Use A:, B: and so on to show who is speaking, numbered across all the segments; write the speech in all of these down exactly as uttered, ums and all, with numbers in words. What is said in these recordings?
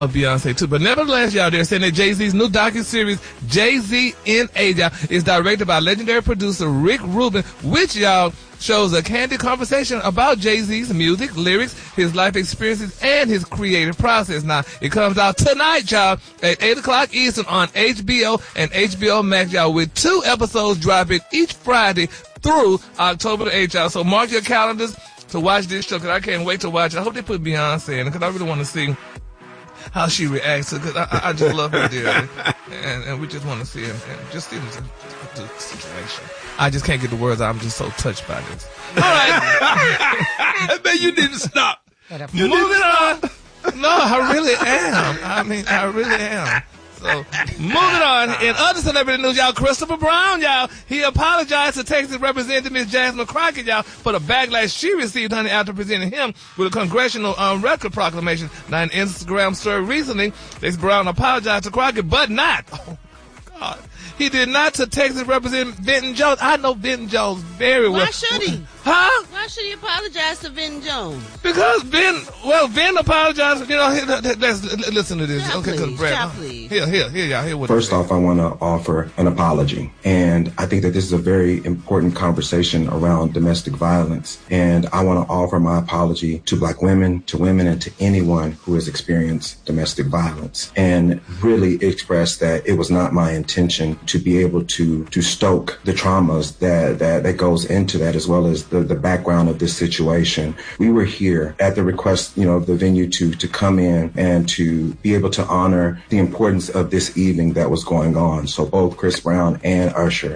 A: of Beyonce too. But nevertheless, y'all, they're saying that Jay-Z's new docuseries, Jay-Z in A, y'all, is directed by legendary producer Rick Rubin, which, y'all, shows a candid conversation about Jay-Z's music, lyrics, his life experiences, and his creative process. Now, it comes out tonight, y'all, at eight o'clock Eastern on H B O and H B O Max, y'all, with two episodes dropping each Friday through October the eighth, y'all. So mark your calendars to watch this show, because I can't wait to watch it. I hope they put Beyonce in it, because I really want to see how she reacts to it, because I, I just love her dearly. And, and we just want to see it, and just see the, the situation. I just can't get the words out. I'm just so touched by this. All right.
B: Man, you need to stop.
A: You Moving on. No, I really am. I mean, I really am. So, moving on. In other celebrity news, y'all, Christopher Brown, y'all, he apologized to Texas Representative Miz Jasmine Crockett, y'all, for the backlash she received, honey, after presenting him with a congressional um, record proclamation. Now, in Instagram story recently, Miz Brown apologized to Crockett, but not. Oh, God. He did not to Texas Representative Vinton Jones. I know Vinton Jones very well.
C: Why should he?
A: Huh?
C: Why should he apologize to Vinton Jones?
A: Because Vin, well, Vin apologized. You know, let's listen to this.
C: Yeah,
A: okay,
C: please,
A: Brad.
C: yeah, please.
A: Here, here, here, y'all. Here what
D: First off, I want to offer an apology. And I think that this is a very important conversation around domestic violence. And I want to offer my apology to Black women, to women, and to anyone who has experienced domestic violence. And really express that it was not my intention to be able to to stoke the traumas that, that, that goes into that, as well as the, the background of this situation. We were here at the request, you know, of the venue to to come in and to be able to honor the importance of this evening that was going on. So both Chris Brown and Usher.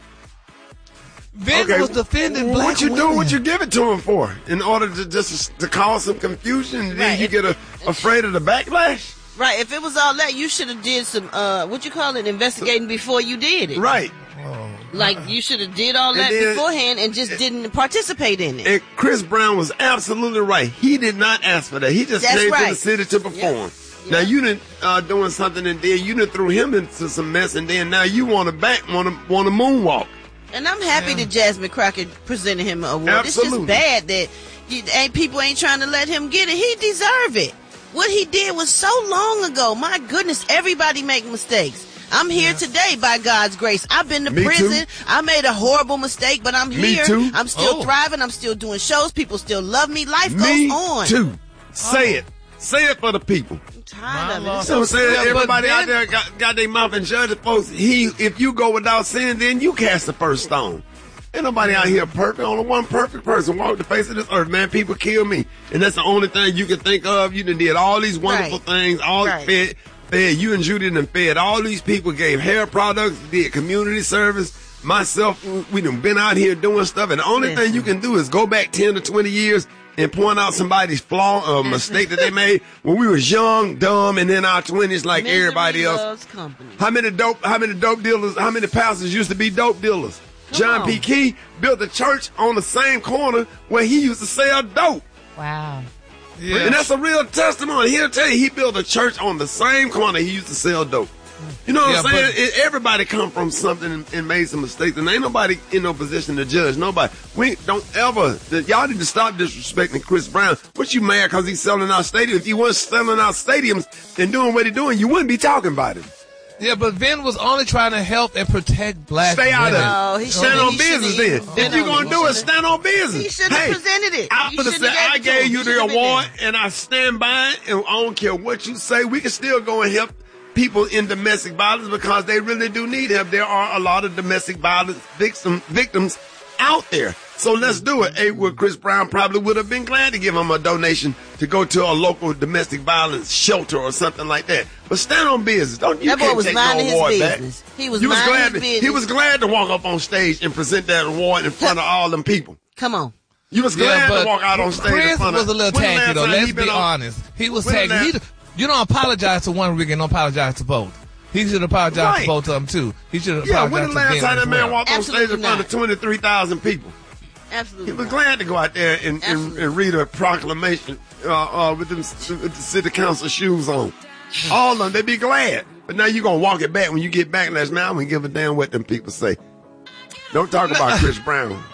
A: Vin
B: Okay,
A: was defending black
B: What you
A: women.
B: do? What you give it to him for? In order to just to cause some confusion, and then
C: Right.
B: you get a, afraid of the backlash?
C: Right. If it was all that, you should have did some, uh, what you call it, investigating before you did it.
B: Right.
C: Like, you should have did all
B: And
C: that
B: then-
C: beforehand and just didn't participate in it.
B: And Chris Brown was absolutely right. He did not ask for that. He just
C: That's
B: came to the
C: right.
B: city to perform. Now you done uh, doing something, and then you done threw him into some mess, and then now you want to back, want to want to moonwalk.
C: And I'm happy
A: Yeah.
C: that Jasmine Crockett presented him an award.
B: Absolutely.
C: It's just bad that you, ain't people ain't trying to let him get it. He deserve it. What he did was so long ago. My goodness, everybody make mistakes. I'm here today by God's grace. I've been to
B: Me
C: prison.
B: too.
C: I made a horrible mistake, but I'm
B: Me
C: here.
B: too.
C: I'm still
A: Oh.
C: thriving. I'm still doing shows. People still love me. Life
B: Me
C: goes on.
B: too. Say it. Say it for the people.
C: I'm tired of
A: My
C: it.
A: Lord.
B: So I'm saying,
A: Yeah, but
B: everybody out
A: then-
B: there got, got their mouth and judge folks. He, if you go without sin, then you cast the first stone. Ain't nobody out here perfect. Only one perfect person walked the face of this earth, man. People kill me, and that's the only thing you can think of. You done did all these wonderful
C: Right.
B: things. All
C: Right.
B: fed, fed. You and Judy done fed all these people. Gave hair products, did community service. Myself, we done been out here doing stuff, and the only
C: Listen.
B: thing you can do is go back ten to twenty years and point out somebody's flaw or mistake that they made when we was young, dumb, and in our twenties, like
C: Misery
B: everybody else.
C: loves company.
B: How many dope? How many dope dealers? How many pastors used to be dope dealers?
C: Come
B: John
C: on.
B: P. Key built a church on the same corner where he used to sell dope,
E: Wow.
A: Yeah.
B: and that's a real testimony. He'll tell you he built a church on the same corner he used to sell dope. You know what
A: Yeah,
B: I'm saying?
A: but-
B: It, everybody come from something and, and made some mistakes, and ain't nobody in no position to judge nobody. We don't ever. Y'all need to stop disrespecting Chris Brown. What you mad because he's selling out stadiums? If he wasn't selling out stadiums and doing what he's doing, you wouldn't be talking about him.
A: Yeah, but Vin was only trying to help and protect black
B: Stay out
A: women.
B: of it.
C: No, he
B: Stand
C: shouldn't-
B: on
C: he
B: business
C: shouldn't
B: then.
C: even been
B: If you're
C: on
B: going
C: it.
B: to do
C: He
B: it, stand on business.
C: He shouldn't have presented it.
B: I
C: He
B: would have
C: shouldn't
B: said,
C: have
B: I
C: gave it to
B: gave
C: him.
B: you
C: He
B: the
C: shouldn't have been
B: award,
C: there.
B: and I stand by it, and I don't care what you say. We can still go and help people in domestic violence because they really do need help. There are a lot of domestic violence victim, victims out there. So let's do it. Hey, well, Chris Brown probably would have been glad to give him a donation to go to a local domestic violence shelter or something like that. But stand on business. Don't you
C: That boy
B: can't
C: was
B: take no
C: minding his
B: award back.
C: business. He was
B: You
C: minding
B: glad
C: his
B: to,
C: business.
B: He was glad to walk up on stage and present that award in front of all them people.
C: Come on.
B: You was
A: Yeah,
B: glad
A: but
B: to walk out on stage
A: Chris
B: in front of.
A: was a little
B: when the
A: tacky
B: last
A: though.
B: time
A: Let's
B: he been
A: be
B: on-
A: honest. He was
B: when the
A: tacky. He,
B: last-
A: you don't apologize to one rig and don't apologize to both. He should apologize
B: Right.
A: to both of them too. He should apologize
B: Yeah, when the
A: to
B: last
A: Vin
B: time
A: as
B: that man
A: well.
B: walked on
C: Absolutely
B: stage in front
C: not.
B: of twenty-three thousand people?
C: Absolutely.
B: He was
C: not.
B: glad to go out there and, and,
C: Absolutely.
B: and read a proclamation uh, uh, with, them, with the city council shoes on. All of them, they'd be glad. But now you're going to walk it back when you get backlash. Now I don't give a damn what them people say. Don't talk about Chris Brown.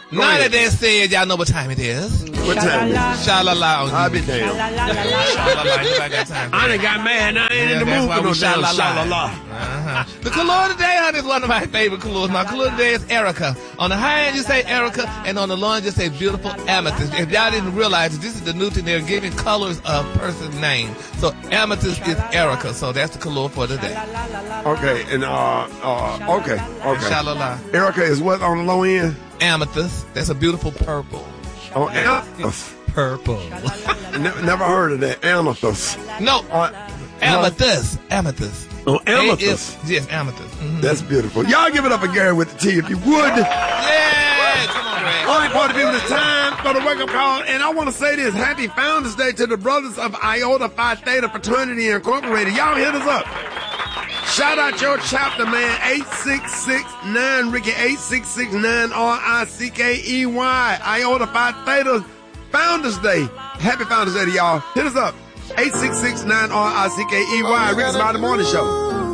B: Go
A: now
B: ahead.
A: that they said, y'all know what time it is.
B: What time is it?
A: Sha-la-la on
B: I'll
A: you.
B: be damned.
A: Sha-la-la, anybody got time for
B: I
A: that?
B: done got mad. I ain't
A: Yeah,
B: in the
A: that's
B: mood
A: why
B: for no
A: we
B: damn
A: sha-la-la.
B: sha-la-la.
A: Uh-huh. The color today, honey, is one of my favorite colors. My color today is Erica. On the high end, you say Erica, and on the low end, you say beautiful amethyst. If y'all didn't realize, this is the new thing. They're giving colors of person's name. So amethyst is Erica. So that's the color for today.
B: Okay, and uh, uh, okay, okay.
A: Sha-la-la.
B: Erica is what on the low end?
A: Amethyst. That's a beautiful purple.
B: Oh, amethyst.
A: Purple.
B: never, never heard of that. Amethyst.
A: No.
B: Uh,
A: Amethyst. Amethyst.
B: Oh, amethyst.
A: A is- yes, amethyst. Mhm.
B: That's beautiful. Y'all give it up for Gary with the T if you would.
A: Yeah. Come on, Greg.
B: All right, party people, it's time for the wake-up call. And I want to say this. Happy Founders Day to the brothers of Iota Phi Theta Fraternity Incorporated. Y'all hit us up. Shout out your chapter, man. eight six six nine Ricky, eight six six nine R I C K E Y. Iota Phi Theta Founders Day. Happy Founders Day to y'all. Hit us up. eight six six nine R I C K E Y. Ricky's Friday Morning Show.